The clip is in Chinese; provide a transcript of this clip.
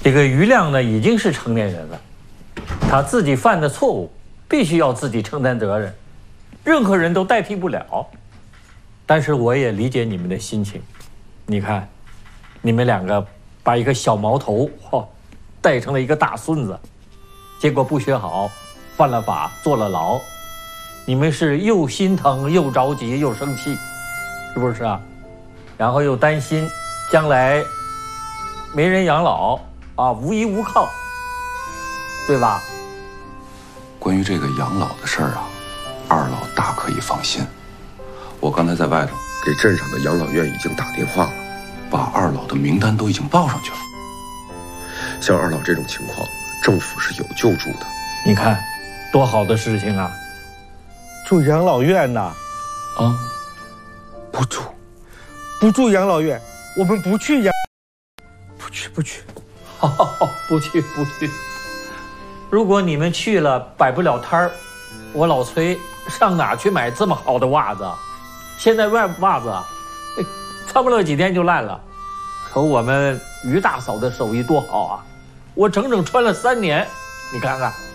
这个于亮呢已经是成年人了，他自己犯的错误必须要自己承担责任，任何人都代替不了。但是我也理解你们的心情，你看，你们两个把一个小毛头带成了一个大孙子，结果不学好，犯了法，坐了牢，你们是又心疼又着急又生气，是不是啊？然后又担心将来没人养老啊，无依无靠，对吧？ 关于这个养老的事儿啊，二老大可以放心。我刚才在外头给镇上的养老院已经打电话了，把二老的名单都已经报上去了。像二老这种情况，政府是有救助的。 你看，多好的事情啊！ 住养老院呐？ 啊， 不住养老院，我们不去不去。 好，不去。如果你们去了摆不了摊儿，我老崔上哪去买这么好的袜子？现在袜子穿不了几天就烂了。可我们于大嫂的手艺多好啊，我整整穿了3年，你看看。